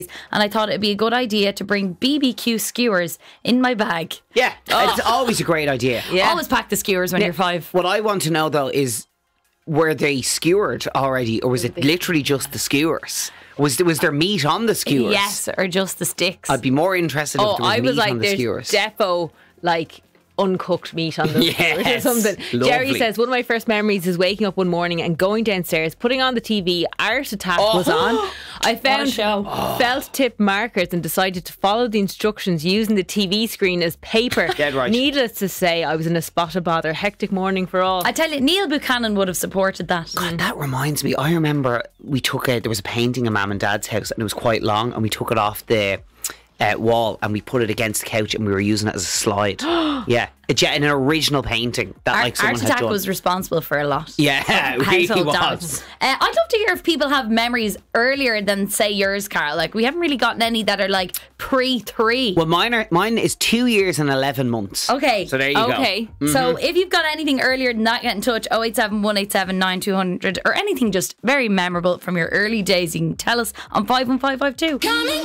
and I thought it'd be a good idea to bring BBQ skewers in my bag. Yeah, it's always a great idea. Always pack the skewers when you're 5. What I want to know though is, were they skewered already, or was it literally just the skewers? Was there meat on the skewers? Yes, or just the sticks. I'd be more interested if there was meat on the skewers. Defo, like, uncooked meat on them or something. Lovely. Jerry says, one of my first memories is waking up one morning and going downstairs, putting on the TV, Art Attack was on. I found felt tip markers and decided to follow the instructions using the TV screen as paper. Dead right. Needless to say, I was in a spot of bother. Hectic morning for all. I tell you, Neil Buchanan would have supported that. God, that reminds me, I remember there was a painting in Mum and Dad's house and it was quite long, and we took it off the wall and we put it against the couch and we were using it as a slide. Yeah, in an original painting that like someone Art had Attack done. was responsible for a lot. Yeah, it really household was. dance. I'd love to hear if people have memories earlier than, say, yours, Carl. Like, we haven't really gotten any that are like pre-3. Well, mine is 2 years and 11 months. Okay. So there you go. Okay. So if you've got anything earlier than that, get in touch. 087 187 9200, or anything just very memorable from your early days. You can tell us on 51552.